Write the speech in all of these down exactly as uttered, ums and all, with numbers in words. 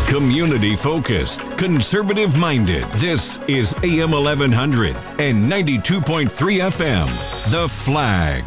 Community focused, conservative minded. This is A M eleven hundred and ninety-two point three F M. The Flag.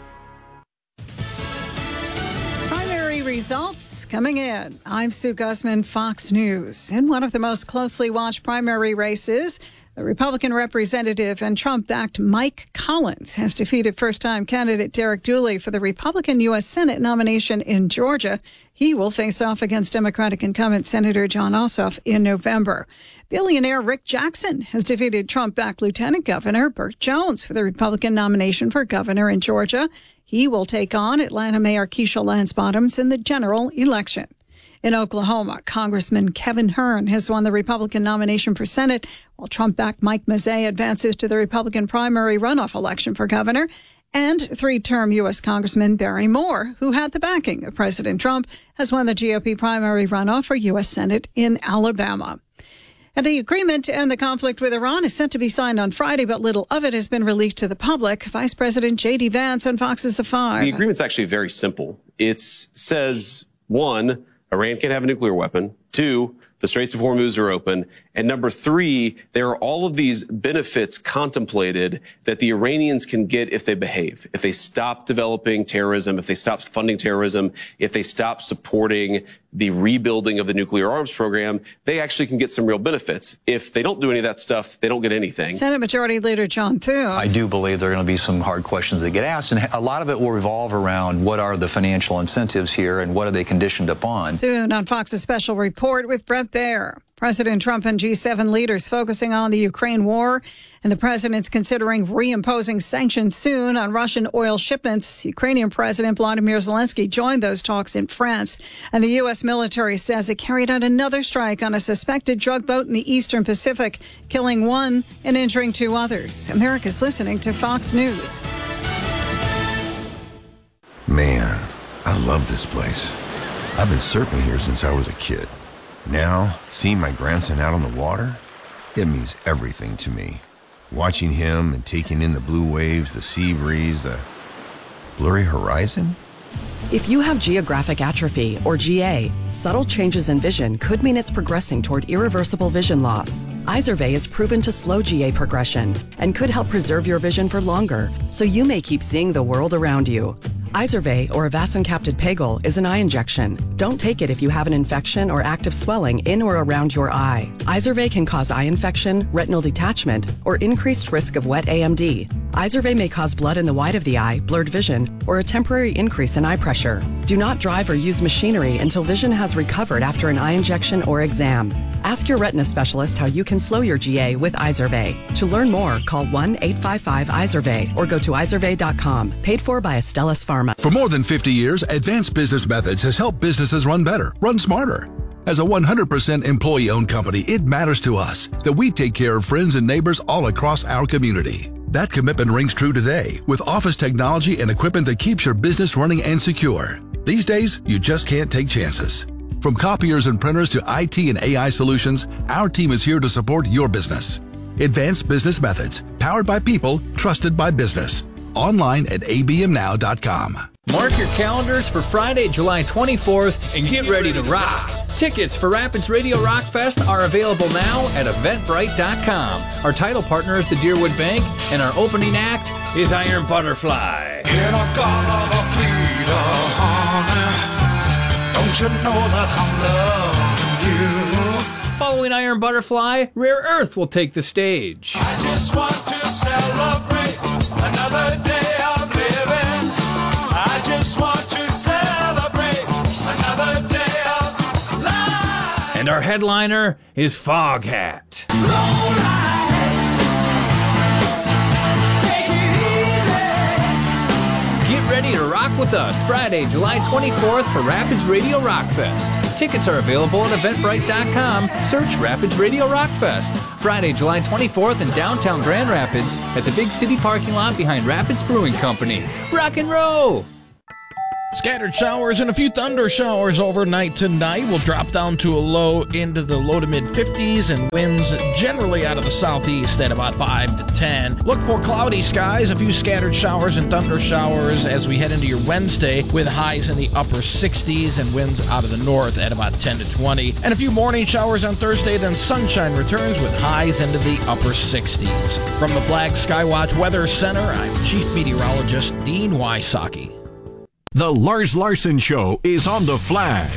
Primary results coming in. I'm Sue Guzman, Fox News. In one of the most closely watched primary races, the Republican representative and Trump-backed Mike Collins has defeated first-time candidate Derek Dooley for the Republican U S Senate nomination in Georgia. He will face off against Democratic incumbent Senator Jon Ossoff in November. Billionaire Rick Jackson has defeated Trump-backed Lieutenant Governor Burt Jones for the Republican nomination for governor in Georgia. He will take on Atlanta Mayor Keisha Lance Bottoms in the general election. In Oklahoma, Congressman Kevin Hern has won the Republican nomination for Senate, while Trump-backed Mike Mazzei advances to the Republican primary runoff election for governor. And three-term U S Congressman Barry Moore, who had the backing of President Trump, has won the G O P primary runoff for U S Senate in Alabama. And the agreement to end the conflict with Iran is set to be signed on Friday, but little of it has been released to the public. Vice President J D Vance on Fox's The Five. The agreement's actually very simple. It says, one, Iran can't have a nuclear weapon. Two, the Straits of Hormuz are open. And number three, there are all of these benefits contemplated that the Iranians can get if they behave, if they stop developing terrorism, if they stop funding terrorism, if they stop supporting the rebuilding of the nuclear arms program, they actually can get some real benefits. If they don't do any of that stuff, they don't get anything. Senate Majority Leader John Thune. I do believe there are going to be some hard questions that get asked, and a lot of it will revolve around what are the financial incentives here and what are they conditioned upon. Thune on Fox's special report with Brett Baer. President Trump and G seven leaders focusing on the Ukraine war, and the president's considering reimposing sanctions soon on Russian oil shipments. Ukrainian President Vladimir Zelensky joined those talks in France, and the U S military says it carried out another strike on a suspected drug boat in the Eastern Pacific, killing one and injuring two others. America's listening to Fox News. Man, I love this place. I've been surfing here since I was a kid. Now, seeing my grandson out on the water, it means everything to me. Watching him and taking in the blue waves, the sea breeze, the blurry horizon. If you have geographic atrophy, or G A, subtle changes in vision could mean it's progressing toward irreversible vision loss. Izervay is proven to slow G A progression and could help preserve your vision for longer, so you may keep seeing the world around you. Izervay, or avacincaptad pegol, is an eye injection. Don't take it if you have an infection or active swelling in or around your eye. Izervay can cause eye infection, retinal detachment, or increased risk of wet A M D. Izervay may cause blood in the white of the eye, blurred vision, or a temporary increase in eye pressure. Do not drive or use machinery until vision has recovered after an eye injection or exam. Ask your retina specialist how you can slow your G A with Izervay. To learn more, call one eight five five Izervay or go to izervay dot com. Paid for by Astellas Pharma. For more than fifty years, Advanced Business Methods has helped businesses run better, run smarter. As a one hundred percent employee-owned company, it matters to us that we take care of friends and neighbors all across our community. That commitment rings true today with office technology and equipment that keeps your business running and secure. These days, you just can't take chances. From copiers and printers to I T and A I solutions, our team is here to support your business. Advanced Business Methods, powered by people, trusted by business. Online at a b m now dot com. Mark your calendars for Friday, July twenty-fourth, and get ready to rock. Tickets for Rapids Radio Rock Fest are available now at eventbrite dot com. Our title partner is the Deerwood Bank, and our opening act is Iron Butterfly. In a god of freedom, honey, don't you know that I'm loving you? Following Iron Butterfly, Rare Earth will take the stage. I just want to celebrate another day of living. I just want to celebrate another day of life. And our headliner is Foghat. Get ready to rock with us Friday, July twenty-fourth for Rapids Radio Rock Fest. Tickets are available at eventbrite dot com. Search Rapids Radio Rock Fest. Friday, July twenty-fourth in downtown Grand Rapids at the Big City parking lot behind Rapids Brewing Company. Rock and roll! Scattered showers and a few thunder showers overnight tonight will drop down to a low into the low to mid fifties and winds generally out of the southeast at about five to ten. Look for cloudy skies, a few scattered showers and thunder showers as we head into your Wednesday with highs in the upper sixties and winds out of the north at about ten to twenty. And a few morning showers on Thursday, then sunshine returns with highs into the upper sixties. From the Flag Skywatch Weather Center, I'm Chief Meteorologist Dean Wysocki. The Lars Larson Show is on the Flag.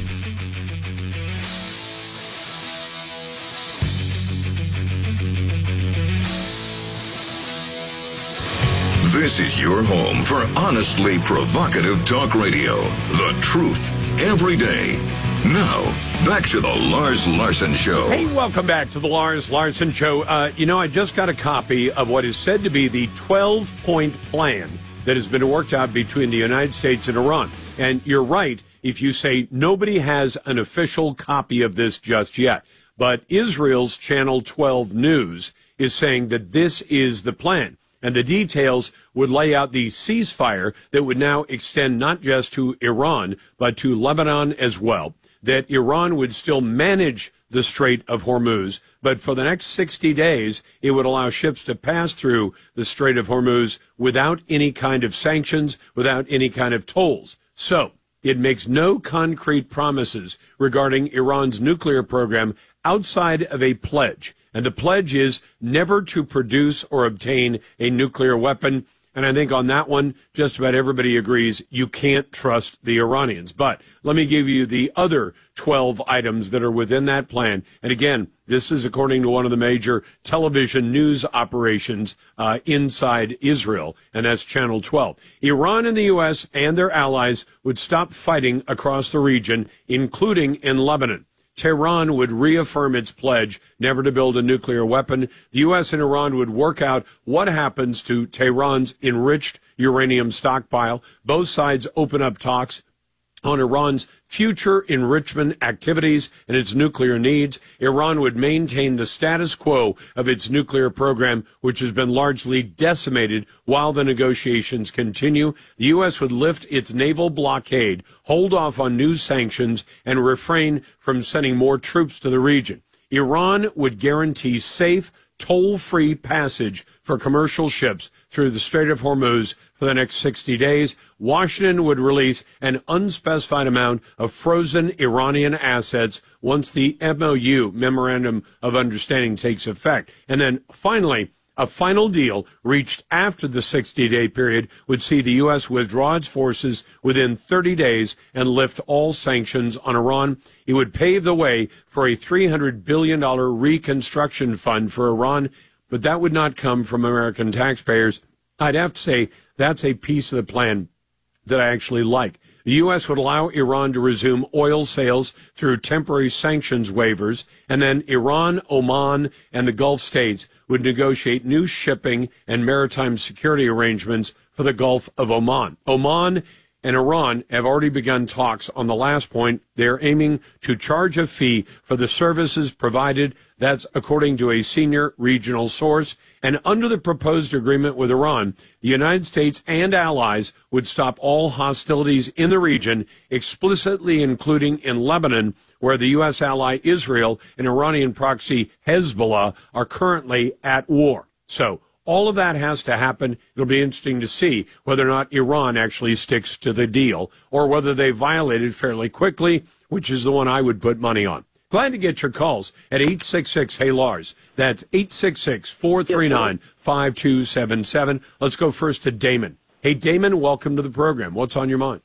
This is your home for honestly provocative talk radio. The truth every day. Now, back to the Lars Larson Show. Hey, welcome back to the Lars Larson Show. Uh, you know, I just got a copy of what is said to be the twelve-point plan that has been worked out between the United States and Iran. And you're right if you say nobody has an official copy of this just yet. But Israel's Channel twelve News is saying that this is the plan. And the details would lay out the ceasefire that would now extend not just to Iran, but to Lebanon as well. That Iran would still manage the Strait of Hormuz, but for the next sixty days, it would allow ships to pass through the Strait of Hormuz without any kind of sanctions, without any kind of tolls. So it makes no concrete promises regarding Iran's nuclear program outside of a pledge. And the pledge is never to produce or obtain a nuclear weapon. And I think on that one, just about everybody agrees you can't trust the Iranians. But let me give you the other twelve items that are within that plan. And again, this is according to one of the major television news operations uh, inside Israel, and that's Channel twelve. Iran and the U S and their allies would stop fighting across the region, including in Lebanon. Tehran would reaffirm its pledge never to build a nuclear weapon. The U S and Iran would work out what happens to Tehran's enriched uranium stockpile. Both sides open up talks on Iran's future enrichment activities and its nuclear needs. Iran would maintain the status quo of its nuclear program, which has been largely decimated while the negotiations continue. The U S would lift its naval blockade, hold off on new sanctions, and refrain from sending more troops to the region. Iran would guarantee safe, toll-free passage for commercial ships through the Strait of Hormuz for the next sixty days. Washington would release an unspecified amount of frozen Iranian assets once the M O U, Memorandum of Understanding, takes effect. And then finally, a final deal reached after the sixty-day period would see the U S withdraw its forces within thirty days and lift all sanctions on Iran. It would pave the way for a three hundred billion dollars reconstruction fund for Iran, but that would not come from American taxpayers. I'd have to say that's a piece of the plan that I actually like. The U S would allow Iran to resume oil sales through temporary sanctions waivers, and then Iran, Oman, and the Gulf states would negotiate new shipping and maritime security arrangements for the Gulf of Oman. Oman and Iran have already begun talks on the last point. They're aiming to charge a fee for the services provided. That's according to a senior regional source. And under the proposed agreement with Iran, the United States and allies would stop all hostilities in the region, explicitly including in Lebanon, where the U S ally Israel and Iranian proxy Hezbollah are currently at war. So all of that has to happen. It'll be interesting to see whether or not Iran actually sticks to the deal or whether they violate it fairly quickly, which is the one I would put money on. Glad to get your calls at eight six six, hey Lars. That's eight six six, four three nine, five two seven seven. Let's go first to Damon. Hey, Damon, welcome to the program. What's on your mind?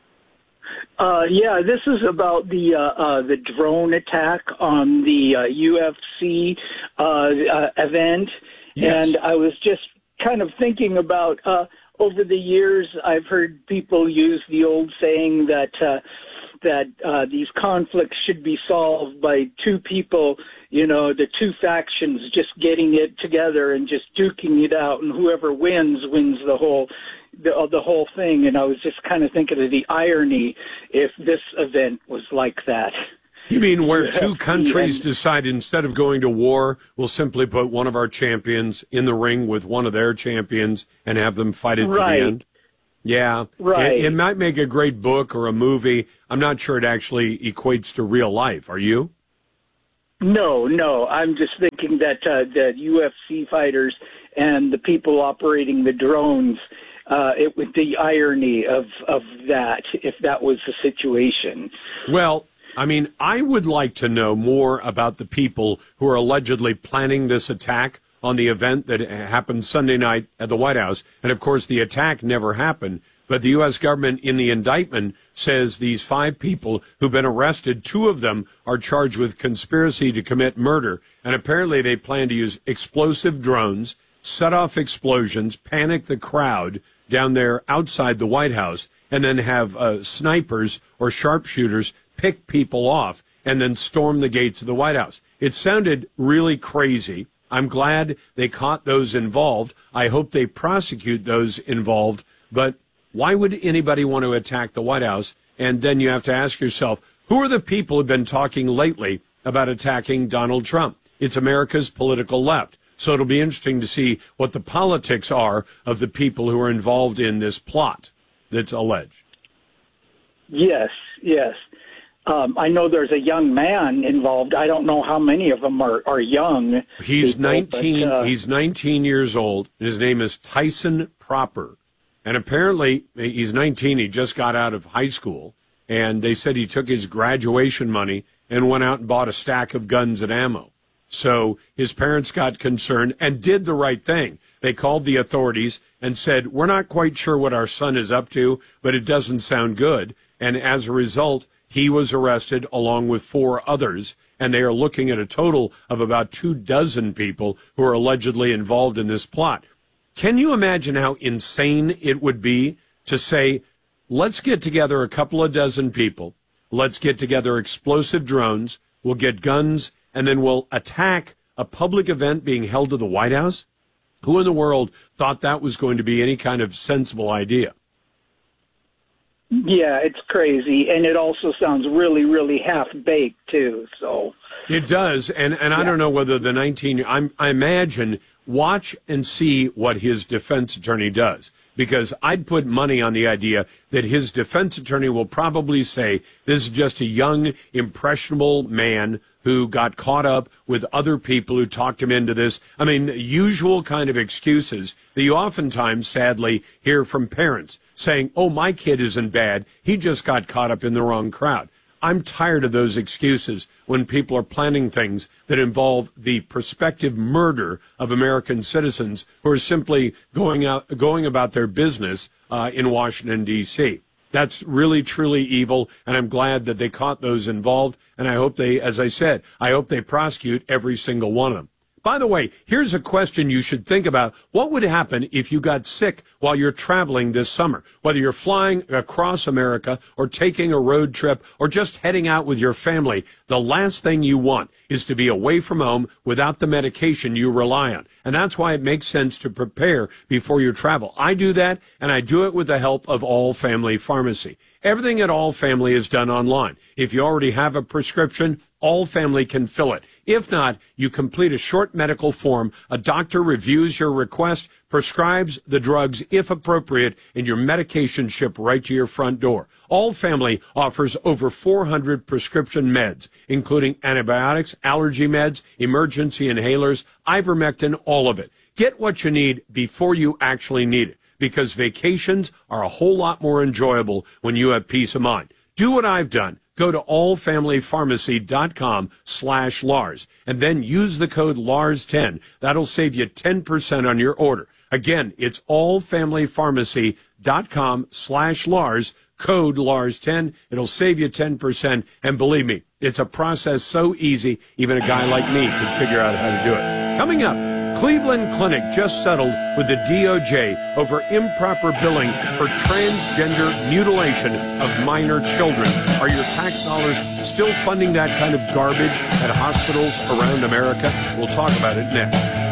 Uh, yeah, this is about the uh, uh, the drone attack on the uh, U F C uh, uh, event. Yes. And I was just kind of thinking about, uh, over the years, I've heard people use the old saying that uh, that uh, these conflicts should be solved by two people, you know, the two factions just getting it together and just duking it out, and whoever wins wins the whole the, uh, the whole thing. And I was just kind of thinking of the irony if this event was like that. You mean where two countries decide instead of going to war, we'll simply put one of our champions in the ring with one of their champions and have them fight it right. to the end? Yeah. Right. It, it might make a great book or a movie. I'm not sure it actually equates to real life. Are you? No, no. I'm just thinking that uh, the U F C fighters and the people operating the drones, uh, it would the irony of, of that, if that was the situation. Well, I mean, I would like to know more about the people who are allegedly planning this attack on the event that happened Sunday night at the White House. And, of course, the attack never happened. But the U S government in the indictment says these five people who've been arrested, two of them are charged with conspiracy to commit murder. And apparently they plan to use explosive drones, set off explosions, panic the crowd down there outside the White House, and then have uh, snipers or sharpshooters pick people off and then storm the gates of the White House. It sounded really crazy. I'm glad they caught those involved. I hope they prosecute those involved. But why would anybody want to attack the White House? And then you have to ask yourself, who are the people who've been talking lately about attacking Donald Trump? It's America's political left. So it'll be interesting to see what the politics are of the people who are involved in this plot that's alleged. Yes, yes. Um, I know there's a young man involved. I don't know how many of them are, are young. He's people, nineteen. But, uh, he's nineteen years old. His name is Tyson Proper. And apparently, he's nineteen, he just got out of high school, and they said he took his graduation money and went out and bought a stack of guns and ammo. So his parents got concerned and did the right thing. They called the authorities and said, we're not quite sure what our son is up to, but it doesn't sound good. And as a result, he was arrested along with four others, and they are looking at a total of about two dozen people who are allegedly involved in this plot. Can you imagine how insane it would be to say, let's get together a couple of dozen people, let's get together explosive drones, we'll get guns, and then we'll attack a public event being held at the White House? Who in the world thought that was going to be any kind of sensible idea? Yeah, it's crazy, and it also sounds really, really half-baked, too, so... It does, and, and I Yeah. don't know whether the nineteen... I'm, I imagine, watch and see what his defense attorney does, because I'd put money on the idea that his defense attorney will probably say, this is just a young, impressionable man who got caught up with other people who talked him into this. I mean, the usual kind of excuses that you oftentimes, sadly, hear from parents saying, oh, my kid isn't bad. He just got caught up in the wrong crowd. I'm tired of those excuses when people are planning things that involve the prospective murder of American citizens who are simply going out, going about their business uh, in Washington, D C That's really, truly evil, and I'm glad that they caught those involved, and I hope they, as I said, I hope they prosecute every single one of them. By the way, here's a question you should think about. What would happen if you got sick while you're traveling this summer? Whether you're flying across America or taking a road trip or just heading out with your family, the last thing you want is to be away from home without the medication you rely on. And that's why it makes sense to prepare before you travel. I do that, and I do it with the help of All Family Pharmacy. Everything at All Family is done online. If you already have a prescription, All Family can fill it. If not, you complete a short medical form. A doctor reviews your request, prescribes the drugs if appropriate, and your medication shipped right to your front door. All Family offers over four hundred prescription meds, including antibiotics, allergy meds, emergency inhalers, ivermectin, all of it. Get what you need before you actually need it, because vacations are a whole lot more enjoyable when you have peace of mind. Do what I've done. Go to allfamilypharmacy.com slash Lars and then use the code Lars ten. That'll save you ten percent on your order. Again, it's allfamilypharmacy.com slash Lars, code Lars ten. It'll save you ten percent. And believe me, it's a process so easy, even a guy like me can figure out how to do it. Coming up, Cleveland Clinic just settled with the D O J over improper billing for transgender mutilation of minor children. Are your tax dollars still funding that kind of garbage at hospitals around America? We'll talk about it next.